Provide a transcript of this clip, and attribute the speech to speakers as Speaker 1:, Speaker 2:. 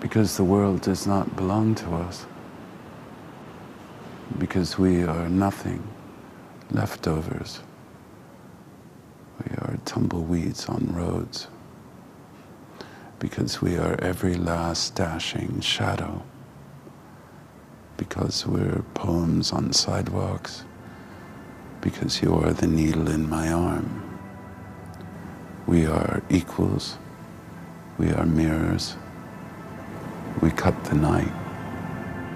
Speaker 1: Because the world does not belong to us. Because we are nothing, leftovers. We are tumbleweeds on roads. Because we are every last dashing shadow. Because we're poems on sidewalks. Because you are the needle in my arm. We are equals. We are mirrors. We cut the night.